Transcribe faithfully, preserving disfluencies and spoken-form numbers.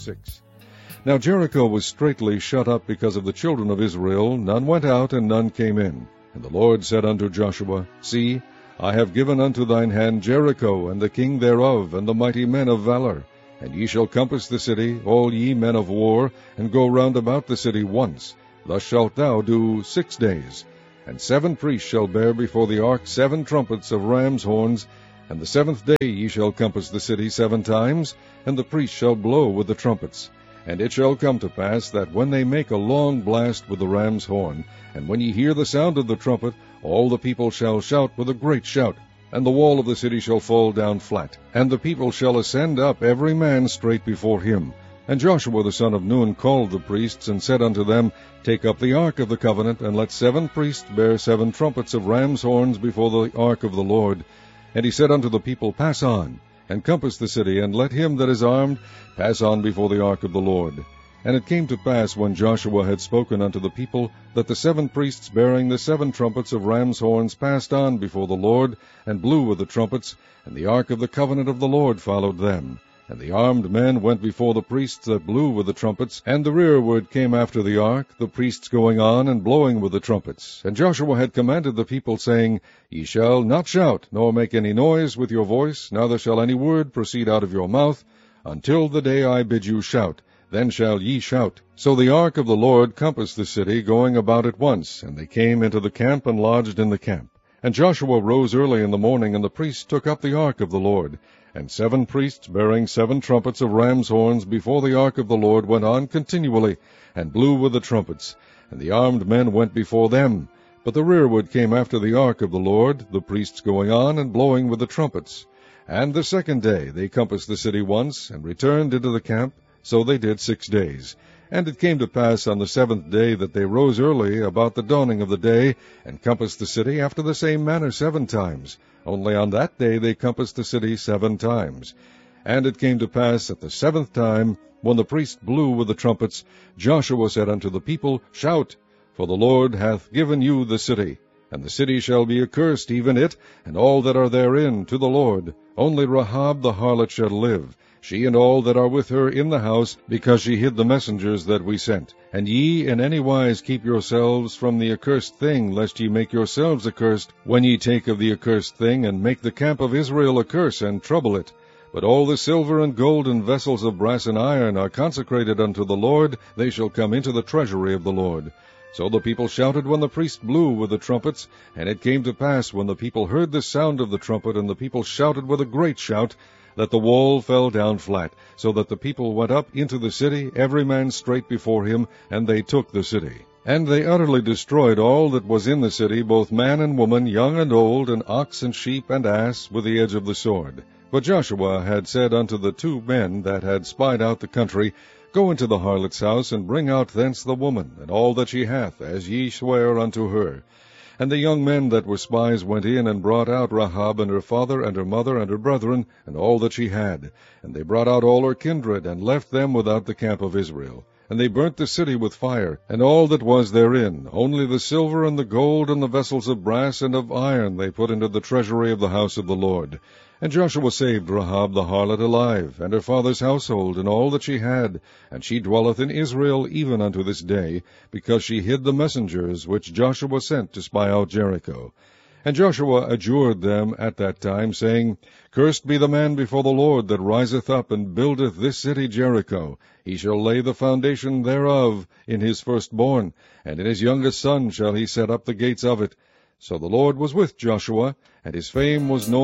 six. Now Jericho was straitly shut up because of the children of Israel. None went out, and none came in. And the Lord said unto Joshua, See, I have given unto thine hand Jericho, and the king thereof, and the mighty men of valor. And ye shall compass the city, all ye men of war, and go round about the city once. Thus shalt thou do six days. And seven priests shall bear before the ark seven trumpets of ram's horns. And the seventh day ye shall compass the city seven times, and the priests shall blow with the trumpets. And it shall come to pass that when they make a long blast with the ram's horn, and when ye hear the sound of the trumpet, all the people shall shout with a great shout. And the wall of the city shall fall down flat, and the people shall ascend up every man straight before him. And Joshua the son of Nun called the priests, and said unto them, Take up the ark of the covenant, and let seven priests bear seven trumpets of ram's horns before the ark of the Lord. And he said unto the people, Pass on, and compass the city, and let him that is armed pass on before the ark of the Lord. And it came to pass, when Joshua had spoken unto the people, that the seven priests bearing the seven trumpets of ram's horns passed on before the Lord, and blew with the trumpets, and the ark of the covenant of the Lord followed them. And the armed men went before the priests that blew with the trumpets, and the rearward came after the ark, the priests going on and blowing with the trumpets. And Joshua had commanded the people, saying, Ye shall not shout, nor make any noise with your voice, neither shall any word proceed out of your mouth, until the day I bid you shout. Then shall ye shout. So the ark of the Lord compassed the city, going about it once. And they came into the camp, and lodged in the camp. And Joshua rose early in the morning, and the priests took up the ark of the Lord. And seven priests, bearing seven trumpets of ram's horns before the ark of the Lord, went on continually, and blew with the trumpets. And the armed men went before them. But the rearward came after the ark of the Lord, the priests going on and blowing with the trumpets. And the second day they compassed the city once, and returned into the camp. So they did six days. And it came to pass on the seventh day that they rose early about the dawning of the day, and compassed the city after the same manner seven times. Only on that day they compassed the city seven times. And it came to pass at the seventh time, when the priest blew with the trumpets, Joshua said unto the people, Shout, for the Lord hath given you the city. And the city shall be accursed, even it, and all that are therein, to the Lord. Only Rahab the harlot shall live, she and all that are with her in the house, because she hid the messengers that we sent. And ye in any wise keep yourselves from the accursed thing, lest ye make yourselves accursed, when ye take of the accursed thing, and make the camp of Israel a curse, and trouble it. But all the silver and gold and vessels of brass and iron are consecrated unto the Lord, they shall come into the treasury of the Lord. So the people shouted when the priest blew with the trumpets. And it came to pass, when the people heard the sound of the trumpet, and the people shouted with a great shout, that the wall fell down flat, so that the people went up into the city, every man straight before him, and they took the city. And they utterly destroyed all that was in the city, both man and woman, young and old, and ox and sheep and ass, with the edge of the sword. But Joshua had said unto the two men that had spied out the country, Go into the harlot's house, and bring out thence the woman, and all that she hath, as ye swear unto her. And the young men that were spies went in, and brought out Rahab, and her father, and her mother, and her brethren, and all that she had. And they brought out all her kindred, and left them without the camp of Israel. And they burnt the city with fire, and all that was therein. Only the silver and the gold and the vessels of brass and of iron they put into the treasury of the house of the Lord. And Joshua saved Rahab the harlot alive, and her father's household, and all that she had. And she dwelleth in Israel even unto this day, because she hid the messengers which Joshua sent to spy out Jericho. And Joshua adjured them at that time, saying, Cursed be the man before the Lord that riseth up and buildeth this city Jericho. He shall lay the foundation thereof in his firstborn, and in his youngest son shall he set up the gates of it. So the Lord was with Joshua, and his fame was known